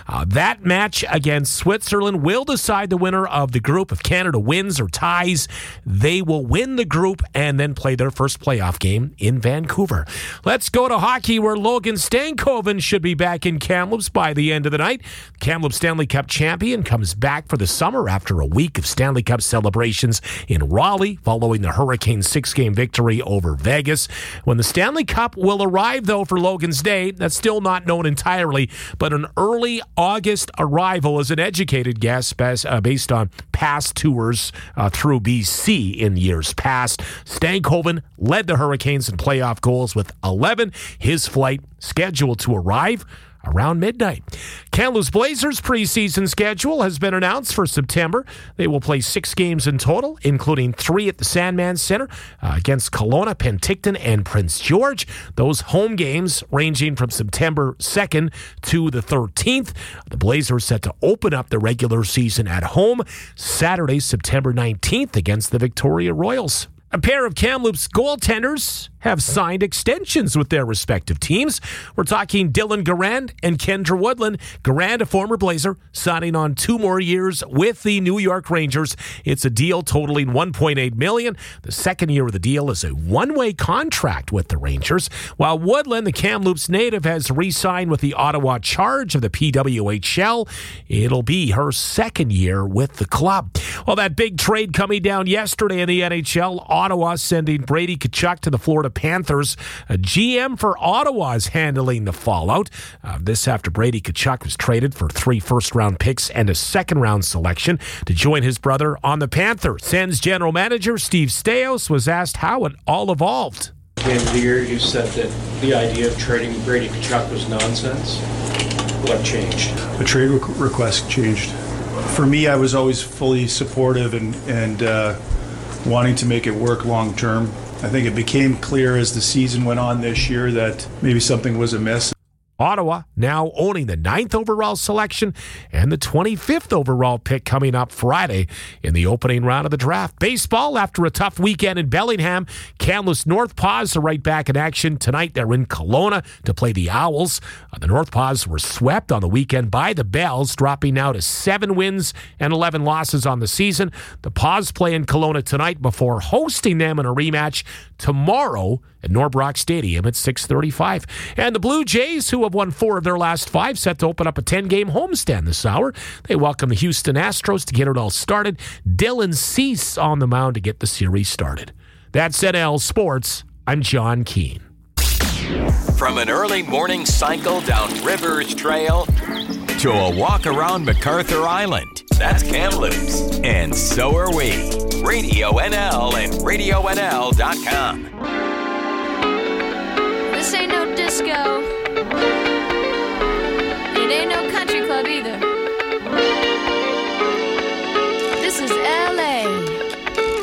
That match against Switzerland will decide the winner of the group. If Canada wins or ties, they will win the group and then play their first playoff game in Vancouver. Let's go to hockey, where Logan Stankoven should be back in Kamloops by the end of the night. Kamloops Stanley Cup champion comes back for the summer after a week of Stanley Cup celebrations in Raleigh following the Hurricanes' 6-game victory over Vegas. When the Stanley Cup will arrive, though, for Logan's Day, that's still not known entirely, but an early August arrival is an educated guess based on past tours through BC in years past. Stankoven led the Hurricanes in playoff goals with 11. His flight scheduled to arrive around midnight. Kamloops Blazers' preseason schedule has been announced for September. They will play 6 games in total, including 3 at the Sandman Center against Kelowna, Penticton, and Prince George. Those home games ranging from September 2nd to the 13th. The Blazers set to open up the regular season at home Saturday, September 19th against the Victoria Royals. A pair of Kamloops goaltenders have signed extensions with their respective teams. We're talking Dylan Garand and Kendra Woodland. Garand, a former Blazer, signing on 2 more years with the New York Rangers. It's a deal totaling $1.8 million. The second year of the deal is a one-way contract with the Rangers, while Woodland, the Kamloops native, has re-signed with the Ottawa Charge of the PWHL. It'll be her second year with the club. Well, that big trade coming down yesterday in the NHL, Ottawa sending Brady Tkachuk to the Florida Panthers. A GM for Ottawa is handling the fallout. This after Brady Tkachuk was traded for 3 first-round picks and a second-round selection to join his brother on the Panthers. Sens general manager Steve Staios was asked how it all evolved. At the end of the year, you said that the idea of trading Brady Tkachuk was nonsense. What changed? The trade request changed. For me, I was always fully supportive and wanting to make it work long term. I think it became clear as the season went on this year that maybe something was amiss. Ottawa now owning the 9th overall selection and the 25th overall pick coming up Friday in the opening round of the draft. Baseball, after a tough weekend in Bellingham, Kamloops North Paws are right back in action. Tonight they're in Kelowna to play the Owls. The North Paws were swept on the weekend by the Bells, dropping now to 7 wins and 11 losses on the season. The Paws play in Kelowna tonight before hosting them in a rematch tomorrow at Norbrock Stadium at 6:35. And the Blue Jays, who have won 4 of their last 5, set to open up a 10-game homestand this hour. They welcome the Houston Astros to get it all started. Dylan Cease on the mound to get the series started. That's NL Sports. I'm John Keane. From an early morning cycle down Rivers Trail to a walk around MacArthur Island, that's Kamloops. And so are we. Radio NL and RadioNL.com. This ain't no disco.